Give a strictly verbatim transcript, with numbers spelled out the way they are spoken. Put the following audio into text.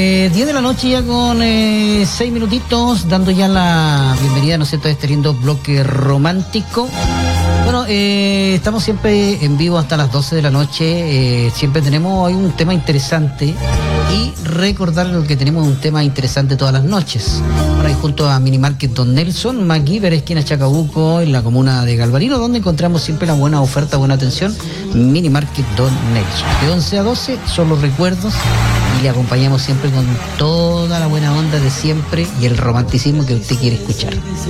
Eh, diez de la noche ya con eh, seis minutitos, dando ya la bienvenida, ¿no es cierto?, a este lindo bloque romántico. Bueno, eh, estamos siempre en vivo hasta las doce de la noche, eh, siempre tenemos hoy un tema interesante y recordar que tenemos un tema interesante todas las noches. Ahora ahí junto a Mini Market Don Nelson, MacGyver, esquina Chacabuco, en la comuna de Galvarino, donde encontramos siempre la buena oferta, buena atención. Mini Market Don Nelson. De once a doce son los recuerdos y le acompañamos siempre con toda la buena onda de siempre y el romanticismo que usted quiere escuchar.